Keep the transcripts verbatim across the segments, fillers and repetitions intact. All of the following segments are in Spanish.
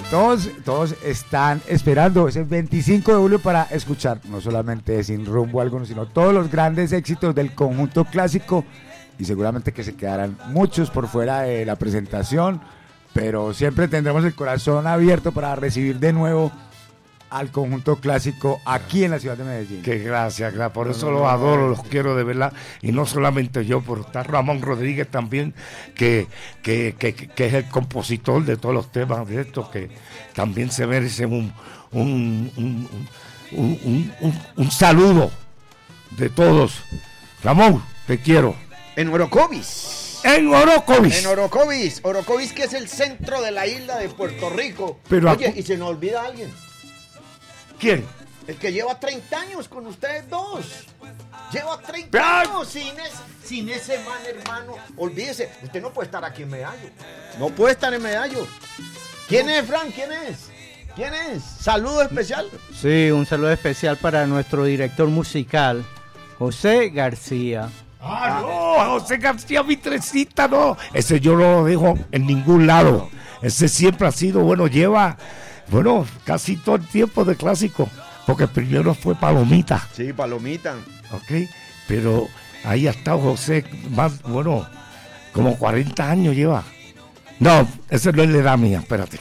todos, todos están esperando ese veinticinco de julio para escuchar no solamente Sin Rumbo alguno, sino todos los grandes éxitos del conjunto clásico, y seguramente que se quedarán muchos por fuera de la presentación, pero siempre tendremos el corazón abierto para recibir de nuevo al conjunto clásico aquí en la ciudad de Medellín. Qué gracias, gracias. Por eso los adoro, los quiero de verdad, y no solamente yo, pero está Ramón Rodríguez también, que, que, que, que es el compositor de todos los temas de estos, que también se merece un, un, un, un, un, un, un saludo de todos. Ramón, te quiero. En Orocovis. En Orocovis. En Orocovis. Orocovis, que es el centro de la isla de Puerto Rico. Pero Oye, acu- y se nos olvida alguien. ¿Quién? El que lleva treinta años con ustedes dos. Lleva treinta años sin, es, sin ese man, hermano. Olvídese, usted no puede estar aquí en Medallo. No puede estar en Medallo. ¿Quién es, Frank? ¿Quién es? ¿Quién es? ¿Saludo especial? Sí, un saludo especial para nuestro director musical, José García. Ah, no, José García Vitrecita, no. Ese yo no lo dejo en ningún lado. Ese siempre ha sido, bueno, lleva... Bueno, casi todo el tiempo de clásico, porque primero fue Palomita. Sí, Palomita. Ok, pero ahí ha estado José, más, bueno, como cuarenta años lleva. No, ese no es la edad mía, espérate.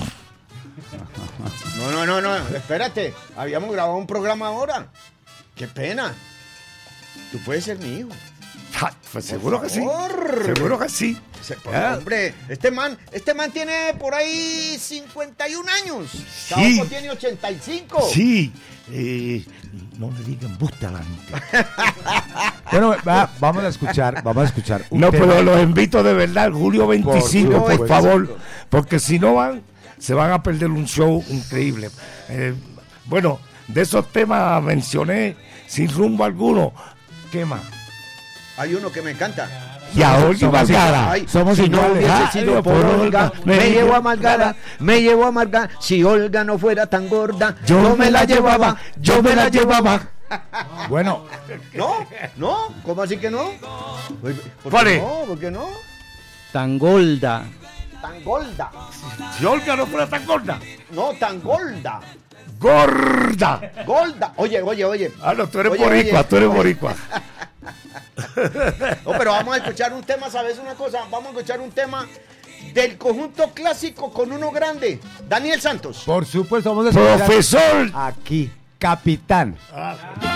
No, no, no, no, espérate. Habíamos grabado un programa ahora. Qué pena. Tú puedes ser mi hijo. Ja, pues seguro que sí. favor. Seguro que sí. Se- pues, Ah. hombre, este man, este man tiene por ahí cincuenta y un años. Sí. Caoco tiene ochenta y cinco. Sí, eh, no le digan busta a la gente. Bueno, va, vamos a escuchar, vamos a escuchar. un No, tema. pero los invito de verdad, julio veinticinco, por, supuesto. favor, porque si no van, se van a perder un show increíble. Eh, bueno, de esos temas mencioné Sin Rumbo alguno. ¿Qué más? Hay uno que me encanta. Y a Olga somos Margara. Ay, somos si no iguales. hubiese Ay, sido por por Olga, Olga, me me llevo a llevo- Margara, me llevo a Margara. Si Olga no fuera tan gorda, Yo me la llevaba, yo me la llevaba. Bueno, ¿No? ¿No? ¿Cómo así que no? ¿Por ¿Cuál qué es? no? ¿Por qué no? Tan gorda. Tan gorda. Si Olga no fuera tan gorda. No, tan gorda. ¡Gorda! Gorda. Oye, oye, oye. Ah, no, tú eres Oye, boricua, oye. tú eres boricua. No, pero vamos a escuchar un tema, ¿sabes una cosa? Vamos a escuchar un tema del conjunto clásico con uno grande. Daniel Santos. por supuesto, vamos a escuchar Profesor. aquí, Capitán.